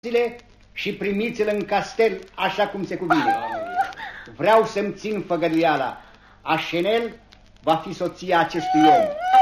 și primiți-l în castel așa cum se cuvine. Vreau să-mi țin făgăduiala. Așenel va fi soția acestui om.